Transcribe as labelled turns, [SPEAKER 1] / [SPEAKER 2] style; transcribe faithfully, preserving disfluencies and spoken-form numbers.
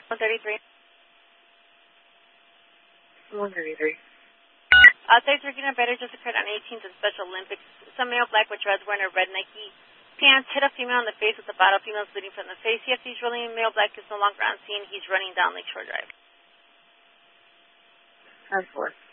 [SPEAKER 1] one thirty-three.
[SPEAKER 2] one thirty-three.
[SPEAKER 1] Uh, thirty-three getting better just occurred on eighteenth at Special Olympics. Some male black with dreads wearing a red Nike pants hit a female in the face with a bottle. Female's bleeding from the face. C F D's rolling. Male black is no longer on scene. He's running down Lakeshore Drive.
[SPEAKER 2] ten four.